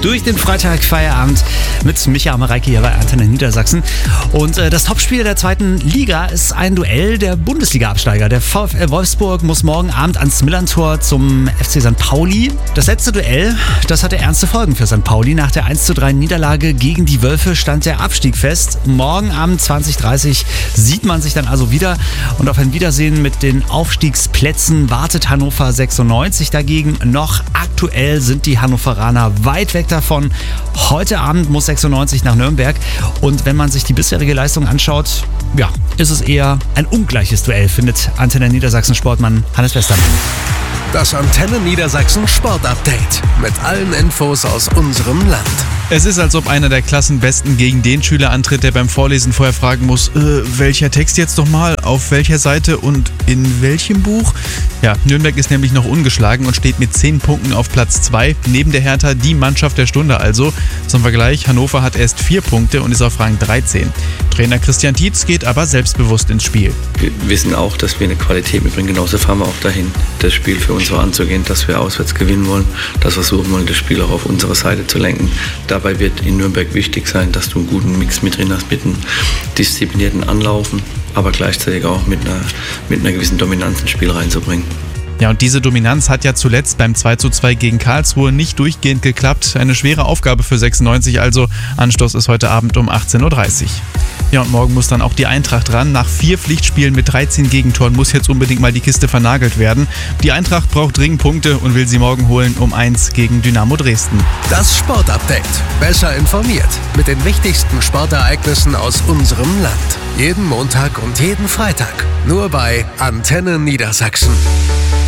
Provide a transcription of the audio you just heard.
durch den Freitagfeierabend mit Micha Mareike hier bei Antenne Niedersachsen. Und das Topspiel der zweiten Liga ist ein Duell der Bundesliga-Absteiger. Der VfL Wolfsburg muss morgen Abend ans Millerntor zum FC St. Pauli. Das letzte Duell, das hatte ernste Folgen für St. Pauli. Nach der 1:3 Niederlage gegen die Wölfe stand der Abstieg fest. Morgen Abend 20:30 sieht man sich dann also wieder. Und auf ein Wiedersehen mit den Aufstiegsplätzen wartet Hannover 96 dagegen. Noch aktuell sind die Hannoveraner weit weg davon. Heute Abend muss 96 nach Nürnberg. Und wenn man sich die bisherige Leistung anschaut, ja, ist es eher ein ungleiches Duell, findet Antenne Niedersachsen Sportmann Hannes Westermann. Das Antenne Niedersachsen Sportupdate mit allen Infos aus unserem Land. Es ist, als ob einer der Klassenbesten gegen den Schüler antritt, der beim Vorlesen vorher fragen muss, welcher Text jetzt doch mal, auf welcher Seite und in welchem Buch? Ja, Nürnberg ist nämlich noch ungeschlagen und steht mit 10 Punkten auf Platz 2. Neben der Hertha die Mannschaft der Stunde also. Zum Vergleich, Hannover hat erst 4 Punkte und ist auf Rang 13. Trainer Christian Tietz geht aber selbstbewusst ins Spiel. Wir wissen auch, dass wir eine Qualität mitbringen. Genauso fahren wir auch dahin, das Spiel für uns so anzugehen, dass wir auswärts gewinnen wollen. Das versuchen wollen, das Spiel auch auf unsere Seite zu lenken. Dabei wird in Nürnberg wichtig sein, dass du einen guten Mix mit drin hast, mit einem disziplinierten Anlaufen, aber gleichzeitig auch mit einer gewissen Dominanz ins Spiel reinzubringen. Ja, und diese Dominanz hat ja zuletzt beim 2:2 gegen Karlsruhe nicht durchgehend geklappt. Eine schwere Aufgabe für 96 also. Anstoß ist heute Abend um 18:30 Uhr. Ja, und morgen muss dann auch die Eintracht ran. Nach 4 Pflichtspielen mit 13 Gegentoren muss jetzt unbedingt mal die Kiste vernagelt werden. Die Eintracht braucht dringend Punkte und will sie morgen holen um 1 gegen Dynamo Dresden. Das Sportupdate. Besser informiert mit den wichtigsten Sportereignissen aus unserem Land. Jeden Montag und jeden Freitag. Nur bei Antenne Niedersachsen.